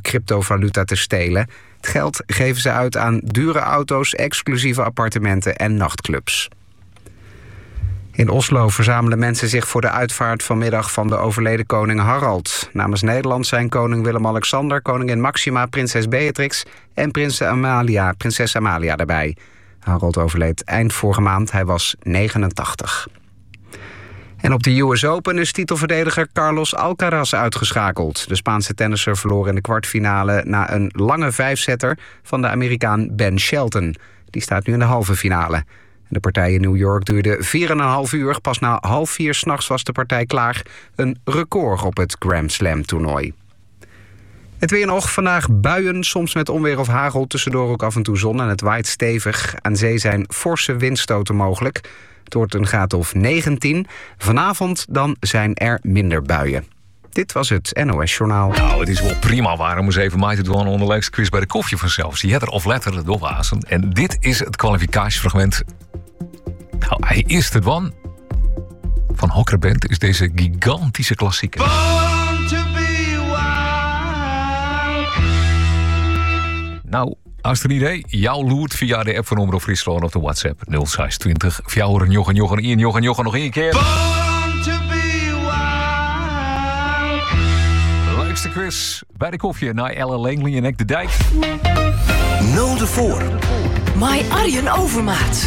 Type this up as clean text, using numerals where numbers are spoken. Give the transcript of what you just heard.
cryptovaluta te stelen. Het geld geven ze uit aan dure auto's, exclusieve appartementen en nachtclubs. In Oslo verzamelen mensen zich voor de uitvaart vanmiddag van de overleden koning Harald. Namens Nederland zijn koning Willem-Alexander, koningin Maxima, prinses Beatrix en prinses Amalia daarbij. Harald overleed eind vorige maand, hij was 89. En op de US Open is titelverdediger Carlos Alcaraz uitgeschakeld. De Spaanse tennisser verloor in de kwartfinale na een lange vijfsetter van de Amerikaan Ben Shelton. Die staat nu in de halve finale. De partij in New York duurde 4,5 uur. Pas na 3:30 s'nachts was de partij klaar. Een record op het Grand Slam toernooi. Het weer nog. Vandaag buien, soms met onweer of hagel. Tussendoor ook af en toe zon en het waait stevig. Aan zee zijn forse windstoten mogelijk. Het wordt een graad of 19. Vanavond dan zijn er minder buien. Dit was het NOS Journaal. Nou, het is wel prima waarom eens even mij te doen aan de leukste quiz bij de koffie vanzelf. Zie je er of letter doorwazen. En dit is het kwalificatiefragment. Nou, hij is het one. Van Hokkerband is deze gigantische klassieker. Nou, als er een idee, jou loert via de app van Omroep Friesland of de WhatsApp 0620 4 Jochen nog één keer. De leukste quiz bij de koffie naar Elle Langley en Eck de Dijk. 0 voor. My Arjen Overmaat.